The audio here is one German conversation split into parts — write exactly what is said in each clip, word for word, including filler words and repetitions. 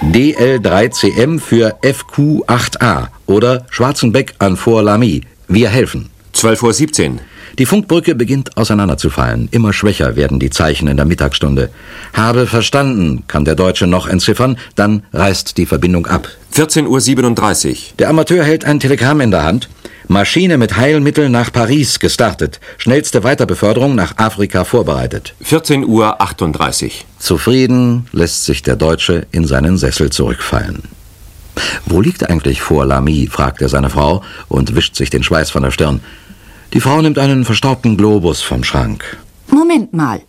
D L drei C M für F Q acht A oder Schwarzenbeck an Fort Lamy. Wir helfen. zwölf Uhr siebzehn. Die Funkbrücke beginnt auseinanderzufallen. Immer schwächer werden die Zeichen in der Mittagsstunde. Habe verstanden, kann der Deutsche noch entziffern, dann reißt die Verbindung ab. vierzehn Uhr siebenunddreißig. Der Amateur hält ein Telegramm in der Hand. Maschine mit Heilmitteln nach Paris gestartet. Schnellste Weiterbeförderung nach Afrika vorbereitet. vierzehn Uhr achtunddreißig. Zufrieden lässt sich der Deutsche in seinen Sessel zurückfallen. »Wo liegt eigentlich Fort Lamy?« fragt er seine Frau und wischt sich den Schweiß von der Stirn. Die Frau nimmt einen verstaubten Globus vom Schrank. Moment mal.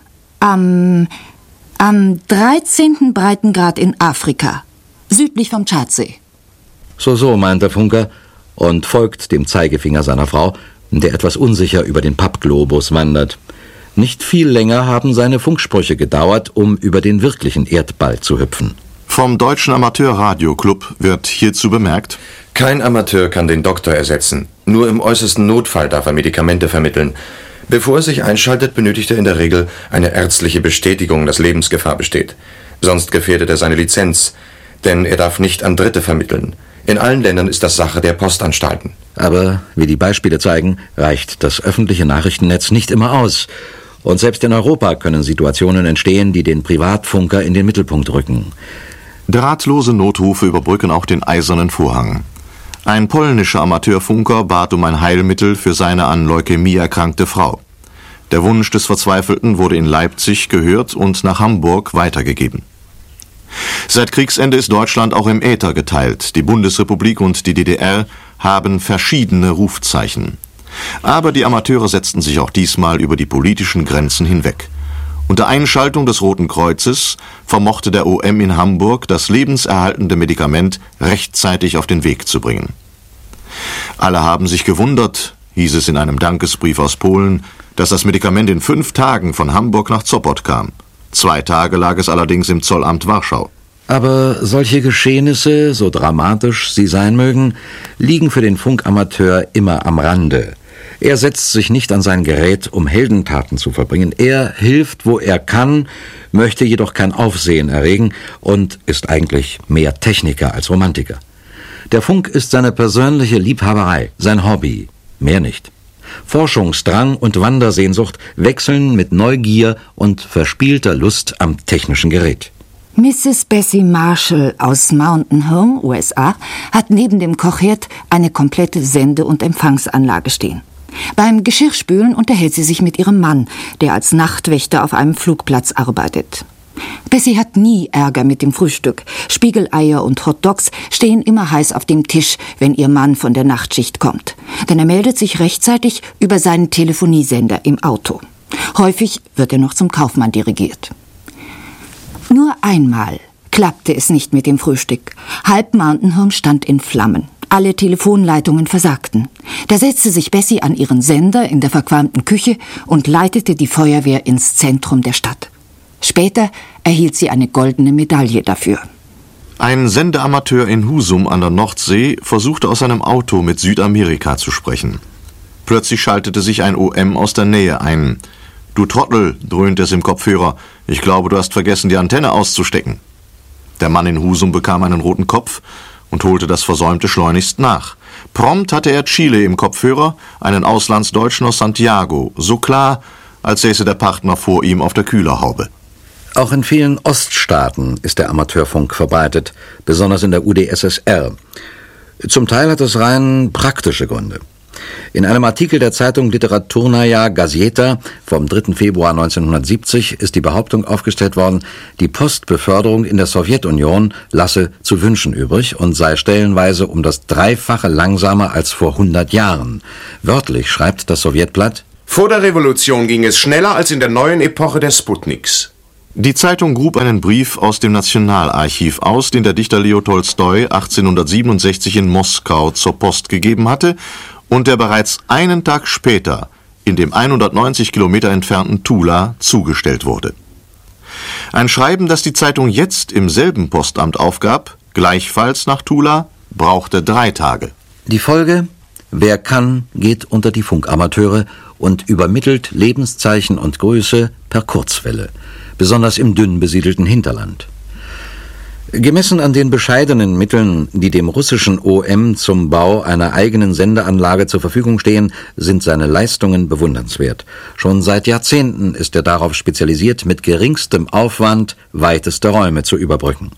Am, am dreizehnten Breitengrad in Afrika, südlich vom Tschadsee. So, so, meint der Funker und folgt dem Zeigefinger seiner Frau, der etwas unsicher über den Pappglobus wandert. Nicht viel länger haben seine Funksprüche gedauert, um über den wirklichen Erdball zu hüpfen. Vom Deutschen Amateur-Radio-Club wird hierzu bemerkt: Kein Amateur kann den Doktor ersetzen. Nur im äußersten Notfall darf er Medikamente vermitteln. Bevor er sich einschaltet, benötigt er in der Regel eine ärztliche Bestätigung, dass Lebensgefahr besteht. Sonst gefährdet er seine Lizenz, denn er darf nicht an Dritte vermitteln. In allen Ländern ist das Sache der Postanstalten. Aber, wie die Beispiele zeigen, reicht das öffentliche Nachrichtennetz nicht immer aus. Und selbst in Europa können Situationen entstehen, die den Privatfunker in den Mittelpunkt rücken. Drahtlose Notrufe überbrücken auch den eisernen Vorhang. Ein polnischer Amateurfunker bat um ein Heilmittel für seine an Leukämie erkrankte Frau. Der Wunsch des Verzweifelten wurde in Leipzig gehört und nach Hamburg weitergegeben. Seit Kriegsende ist Deutschland auch im Äther geteilt. Die Bundesrepublik und die D D R haben verschiedene Rufzeichen. Aber die Amateure setzten sich auch diesmal über die politischen Grenzen hinweg. Unter Einschaltung des Roten Kreuzes vermochte der O M in Hamburg, das lebenserhaltende Medikament rechtzeitig auf den Weg zu bringen. Alle haben sich gewundert, hieß es in einem Dankesbrief aus Polen, dass das Medikament in fünf Tagen von Hamburg nach Sopot kam. Zwei Tage lag es allerdings im Zollamt Warschau. Aber solche Geschehnisse, so dramatisch sie sein mögen, liegen für den Funkamateur immer am Rande. Er setzt sich nicht an sein Gerät, um Heldentaten zu verbringen. Er hilft, wo er kann, möchte jedoch kein Aufsehen erregen und ist eigentlich mehr Techniker als Romantiker. Der Funk ist seine persönliche Liebhaberei, sein Hobby, mehr nicht. Forschungsdrang und Wandersehnsucht wechseln mit Neugier und verspielter Lust am technischen Gerät. Misses Bessie Marshall aus Mountain Home, U S A, hat neben dem Kochherd eine komplette Sende- und Empfangsanlage stehen. Beim Geschirrspülen unterhält sie sich mit ihrem Mann, der als Nachtwächter auf einem Flugplatz arbeitet. Bessie hat nie Ärger mit dem Frühstück. Spiegeleier und Hotdogs stehen immer heiß auf dem Tisch, wenn ihr Mann von der Nachtschicht kommt. Denn er meldet sich rechtzeitig über seinen Telefoniesender im Auto. Häufig wird er noch zum Kaufmann dirigiert. Nur einmal klappte es nicht mit dem Frühstück. Halb Mountain Home stand in Flammen. Alle Telefonleitungen versagten. Da setzte sich Bessie an ihren Sender in der verqualmten Küche und leitete die Feuerwehr ins Zentrum der Stadt. Später erhielt sie eine goldene Medaille dafür. Ein Sendeamateur in Husum an der Nordsee versuchte aus seinem Auto mit Südamerika zu sprechen. Plötzlich schaltete sich ein O M aus der Nähe ein. »Du Trottel«, dröhnte es im Kopfhörer, »ich glaube, du hast vergessen, die Antenne auszustecken.« Der Mann in Husum bekam einen roten Kopf und holte das Versäumte schleunigst nach. Prompt hatte er Chile im Kopfhörer, einen Auslandsdeutschen aus Santiago, so klar, als säße der Partner vor ihm auf der Kühlerhaube. Auch in vielen Oststaaten ist der Amateurfunk verbreitet, besonders in der U d S S R. Zum Teil hat es rein praktische Gründe. In einem Artikel der Zeitung Literaturnaya Gazeta vom dritten Februar neunzehnhundertsiebzig ist die Behauptung aufgestellt worden, die Postbeförderung in der Sowjetunion lasse zu wünschen übrig und sei stellenweise um das Dreifache langsamer als vor hundert Jahren. Wörtlich schreibt das Sowjetblatt: Vor der Revolution ging es schneller als in der neuen Epoche der Sputniks. Die Zeitung grub einen Brief aus dem Nationalarchiv aus, den der Dichter Leo Tolstoi achtzehnhundertsiebenundsechzig in Moskau zur Post gegeben hatte und der bereits einen Tag später in dem hundertneunzig Kilometer entfernten Tula zugestellt wurde. Ein Schreiben, das die Zeitung jetzt im selben Postamt aufgab, gleichfalls nach Tula, brauchte drei Tage. Die Folge: Wer kann, geht unter die Funkamateure und übermittelt Lebenszeichen und Grüße per Kurzwelle, besonders im dünn besiedelten Hinterland. Gemessen an den bescheidenen Mitteln, die dem russischen O M zum Bau einer eigenen Sendeanlage zur Verfügung stehen, sind seine Leistungen bewundernswert. Schon seit Jahrzehnten ist er darauf spezialisiert, mit geringstem Aufwand weiteste Räume zu überbrücken.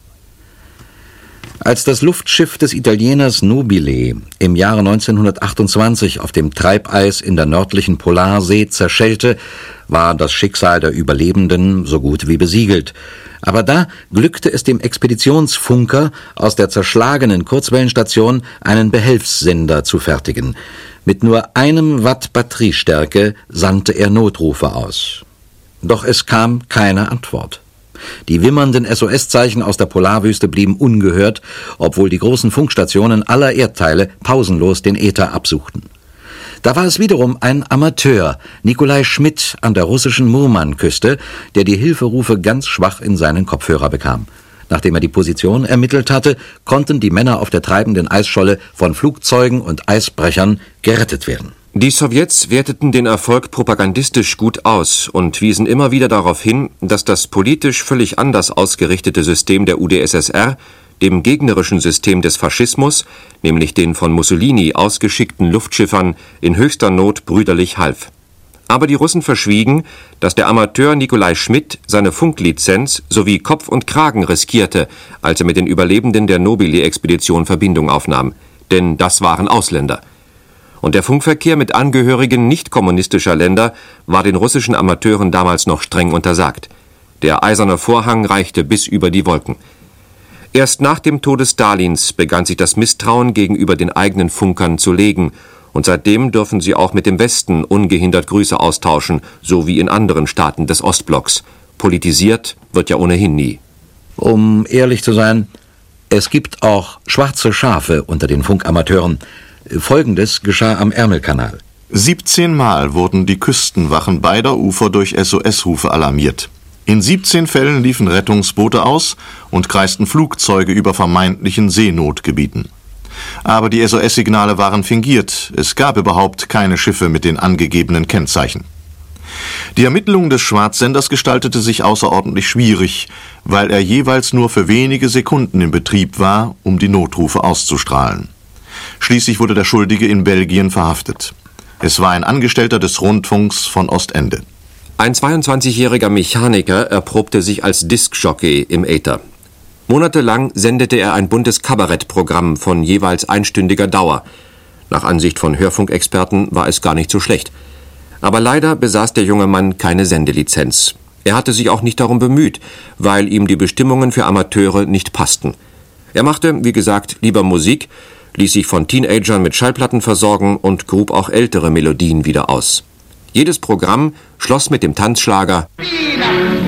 Als das Luftschiff des Italieners Nobile im Jahre neunzehnhundertachtundzwanzig auf dem Treibeis in der nördlichen Polarsee zerschellte, war das Schicksal der Überlebenden so gut wie besiegelt. Aber da glückte es dem Expeditionsfunker, aus der zerschlagenen Kurzwellenstation einen Behelfssender zu fertigen. Mit nur einem Watt Batteriestärke sandte er Notrufe aus. Doch es kam keine Antwort. Die wimmernden S O S-Zeichen aus der Polarwüste blieben ungehört, obwohl die großen Funkstationen aller Erdteile pausenlos den Äther absuchten. Da war es wiederum ein Amateur, Nikolai Schmidt an der russischen Murman-Küste, der die Hilferufe ganz schwach in seinen Kopfhörer bekam. Nachdem er die Position ermittelt hatte, konnten die Männer auf der treibenden Eisscholle von Flugzeugen und Eisbrechern gerettet werden. Die Sowjets werteten den Erfolg propagandistisch gut aus und wiesen immer wieder darauf hin, dass das politisch völlig anders ausgerichtete System der U d S S R dem gegnerischen System des Faschismus, nämlich den von Mussolini ausgeschickten Luftschiffern, in höchster Not brüderlich half. Aber die Russen verschwiegen, dass der Amateur Nikolai Schmidt seine Funklizenz sowie Kopf und Kragen riskierte, als er mit den Überlebenden der Nobile-Expedition Verbindung aufnahm. Denn das waren Ausländer. Und der Funkverkehr mit Angehörigen nicht-kommunistischer Länder war den russischen Amateuren damals noch streng untersagt. Der eiserne Vorhang reichte bis über die Wolken. Erst nach dem Tode Stalins begann sich das Misstrauen gegenüber den eigenen Funkern zu legen, und seitdem dürfen sie auch mit dem Westen ungehindert Grüße austauschen, so wie in anderen Staaten des Ostblocks. Politisiert wird ja ohnehin nie. Um ehrlich zu sein, es gibt auch schwarze Schafe unter den Funkamateuren. Folgendes geschah am Ärmelkanal. siebzehn Mal wurden die Küstenwachen beider Ufer durch S O S-Rufe alarmiert. In siebzehn Fällen liefen Rettungsboote aus und kreisten Flugzeuge über vermeintlichen Seenotgebieten. Aber die S O S-Signale waren fingiert, es gab überhaupt keine Schiffe mit den angegebenen Kennzeichen. Die Ermittlung des Schwarzsenders gestaltete sich außerordentlich schwierig, weil er jeweils nur für wenige Sekunden in Betrieb war, um die Notrufe auszustrahlen. Schließlich wurde der Schuldige in Belgien verhaftet. Es war ein Angestellter des Rundfunks von Ostende. Ein zweiundzwanzigjähriger Mechaniker erprobte sich als Diskjockey im Äther. Monatelang sendete er ein buntes Kabarettprogramm von jeweils einstündiger Dauer. Nach Ansicht von Hörfunkexperten war es gar nicht so schlecht. Aber leider besaß der junge Mann keine Sendelizenz. Er hatte sich auch nicht darum bemüht, weil ihm die Bestimmungen für Amateure nicht passten. Er machte, wie gesagt, lieber Musik, ließ sich von Teenagern mit Schallplatten versorgen und grub auch ältere Melodien wieder aus. Jedes Programm schloss mit dem Tanzschlager